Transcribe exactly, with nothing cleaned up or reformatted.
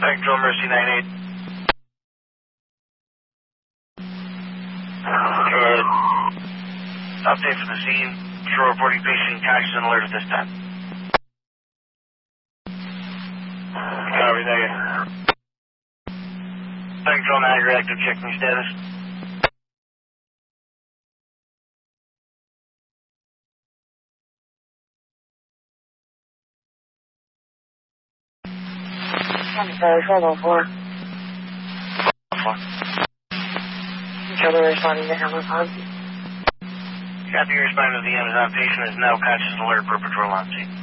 Spectral Mercy nine eight. Uh, update from the scene. Patrol reporting patient conscious and alert at this time. Copy, thank you. Spectral Niagara active, checking status. Sorry, twelve oh four. four. Controller responding to Amazon. Copy, responding to the Amazon patient is now conscious and alert per patrol on scene.